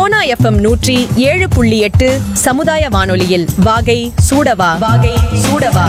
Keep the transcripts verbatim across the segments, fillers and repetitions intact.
Sona FM நூற்றி ஏழு புள்ளி எட்டு சமுதாய வானொலியில் வாகை சூடவா வாகை சூடவா.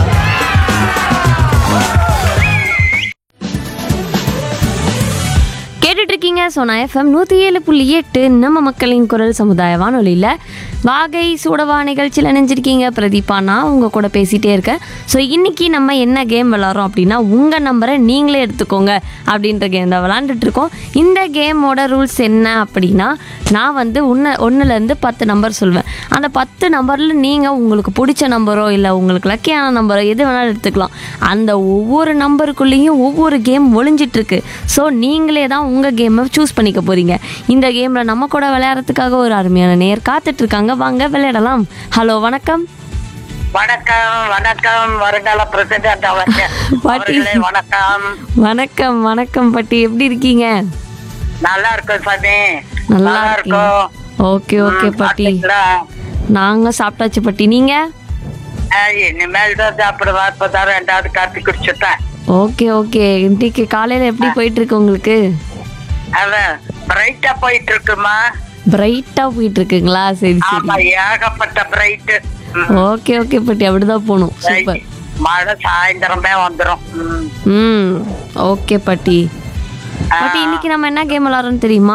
கேட்டுட்டு இருக்கீங்க சோனா எஃப்எம் நூற்றி ஏழு புள்ளி எட்டு நம்ம மக்களின் குரல் சமுதாய வானொலியில் வாகை சூடவா நிகழ்ச்சியில் நினைஞ்சிருக்கீங்க. பிரதீபா நான் உங்கள் கூட பேசிகிட்டே இருக்கேன். ஸோ இன்றைக்கி நம்ம என்ன கேம் விளாட்றோம் அப்படின்னா உங்கள் நம்பரை நீங்களே எடுத்துக்கோங்க அப்படின்ற கேம் தான் விளாண்டுட்ருக்கோம். இந்த கேமோட ரூல்ஸ் என்ன அப்படின்னா நான் வந்து ஒன்று ஒன்றுலேருந்து பத்து நம்பர் சொல்வேன். அந்த பத்து நம்பரில் நீங்கள் உங்களுக்கு பிடிச்ச நம்பரோ இல்லை உங்களுக்கு லக்கியான நம்பரோ எது வேணாலும் எடுத்துக்கலாம். அந்த ஒவ்வொரு நம்பருக்குள்ளேயும் ஒவ்வொரு கேம் ஒளிஞ்சிட்ருக்கு. ஸோ நீங்களே தான் உங்கள் கேமை சூஸ் பண்ணிக்க போகிறீங்க. இந்த கேமில் நம்ம கூட விளையாடுறதுக்காக ஒரு அருமையான நேர் காத்துட்ருக்காங்க. வாங்க விளையாடலாம். ஹலோ வணக்கம். வணக்கம் வணக்கம் வருங்கால பிரசிடென்ட் பாட்டி வணக்கம். வணக்கம் வணக்கம் பாட்டி, எப்படி இருக்கீங்க? நல்லா இருக்கும் சாமி. நல்லா இருக்கும். ஓகே ஓகே பாட்டி, நாங்க சாப்பிட்டாச்சு பாட்டி. நீங்க? இனிமேல் தான் சாப்பிடுவா. இப்பதான் ரெண்டாவது காப்பி குடிச்சுட்டேன். Okay okay. இன்னைக்கு காலையில எப்படி போயிட்டு இருக்கு உங்களுக்கு? அதான் பிரைட்டா போயிட்டு இருக்குமா? பிரைட்டா போயிட்டு இருக்குங்களா? சரி ஆமா, சரி. ஏகப்பட்ட பிரைட். ஓகே ஓகே பாட்டி, அப்படிதான் போகணும். சூப்பர். மழை சாயந்தரமே வந்துரும். ம் ஓகே பாட்டி. பாட்டி இன்னைக்கு நம்ம என்ன கேம் விளாட்றோம்னு தெரியுமா?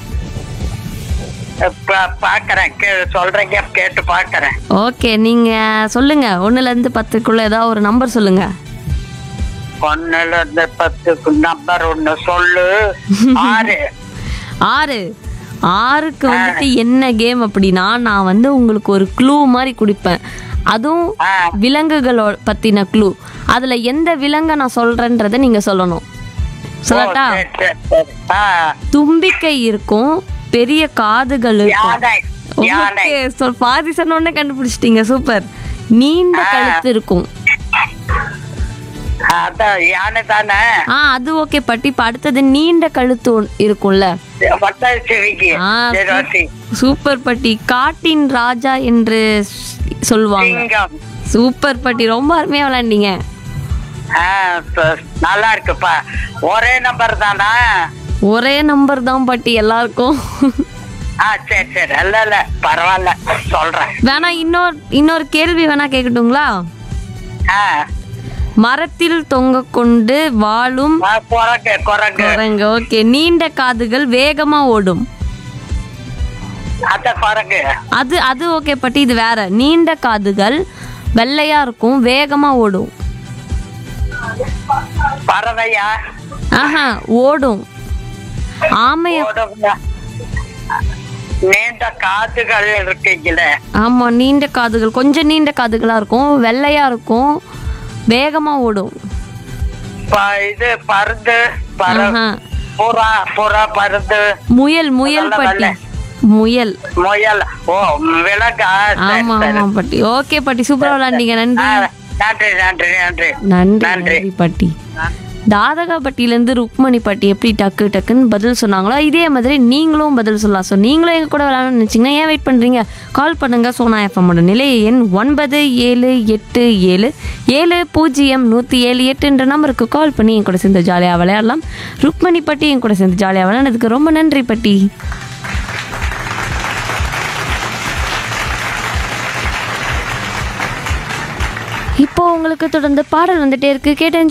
பாக்குறேன், சொல்றீங்க, கேட்டு பாக்குறேன். ஓகே, நீங்க சொல்லுங்க. ஒண்ணுல இருந்து பத்துக்குள்ள ஏதாவது ஒரு நம்பர் சொல்லுங்க. ஒண்ணுல இருந்து பத்துக்கு நம்பர் ஒண்ணு சொல்லு. ஆறு. ஆறு. ஆறுக்கு வந்துட்டு என்ன கேம் அப்படின்னா நான் வந்து உங்களுக்கு ஒரு க்ளூ மாதிரி குடிப்பேன். அதுவும் விலங்குகளோட பத்தின க்ளூ. அதுல எந்த விலங்கை நான் சொல்றேன்றதை நீங்க சொல்லணும். சொல்லட்டா? தும்பிக்கை இருக்கும், பெரிய காதுகள் இருக்கும். ஓகே, சொல். பாதி சொன்ன உடனே கண்டுபிடிச்சிட்டீங்க. சூப்பர். நீண்ட கழுத்து இருக்கும். ஆ அது ஓகே பாட்டி. இப்ப அடுத்தது நீண்ட கழுத்து இருக்கும்ல. சூப்பர் பாட்டி. காட்டின் ராஜா என்று சொல்லுவாங்க. சூப்பர் பாட்டி, ரொம்ப அருமையா விளையாண்டீங்க. நல்லா இருக்குப்பா. ஒரே நம்பர் தானா? ஒரே நம்பர் தான் பாட்டி எல்லாருக்கும். சரி சரி, இல்ல இல்ல பரவாயில்ல, சொல்றேன். வேணா இன்னொரு இன்னொரு கேள்வி வேணா கேட்கட்டுங்களா? மரத்தில் தொங்க கொண்டு வாழும் குரங்கு. ஓகே. நீண்ட காதுகள், வேகமா ஓடும். அது அது ஓகே பாட்டி. இது வேற. நீண்ட காதுகள், வெள்ளையா இருக்கும், வேகமா ஓடும். பறவையா? ஆஹா, ஓடும். ஆமைய. நீண்ட காதுகள் இருக்கீங்களே. ஆமா, நீண்ட காதுகள், கொஞ்சம் நீண்ட காதுகளா இருக்கும், வெள்ளையா இருக்கும், வேகமா ஓடும். இது பருந்து. புறா புறா பருந்து. முயல். முயல் பாட்டி. முயல். முயல். ஓ, விலங்கா? ஆமா ஆமா பாட்டி. ஓகே பாட்டி, சூப்பரா விளையாண்டீங்க. நன்றி நன்றி நன்றி நன்றி நன்றி நன்றி பாட்டி. தாதகாப்பட்டியிலேருந்து ருக்மணி பாட்டி எப்படி டக்கு டக்குன்னு பதில் சொன்னாங்களோ இதே மாதிரி நீங்களும் பதில் சொல்லலாம். ஸோ நீங்களும் எங்கள் கூட விளையாடணும்னு நினச்சிங்கன்னா ஏன் வெயிட் பண்ணுறீங்க? கால் பண்ணுங்கள். சோனா எஃப்எம்மோட நிலைய எண் ஒன்பது ஏழு எட்டு ஏழு ஏழு பூஜ்ஜியம் நூற்றி ஏழு எட்டுன்ற நம்பருக்கு கால் பண்ணி என் கூட சேர்ந்து ஜாலியாக விளையாடலாம். ருக்மணி பாட்டி என் கூட சேர்ந்து ஜாலியாக விளையாடுறதுக்கு ரொம்ப நன்றி பாட்டி. இப்போ உங்களுக்கு தொடர்ந்து பாடல் வந்துட்டே இருக்கு. கேட்டேன்.